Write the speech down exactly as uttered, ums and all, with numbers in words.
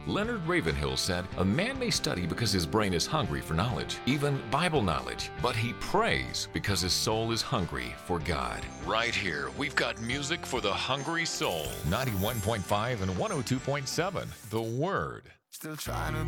Leonard Ravenhill said, "A man may study because his brain is hungry for knowledge, even Bible knowledge, but he prays because his soul is hungry for God." Right here, we've got music for the hungry soul. ninety-one point five and one oh two point seven, The Word. Still trying to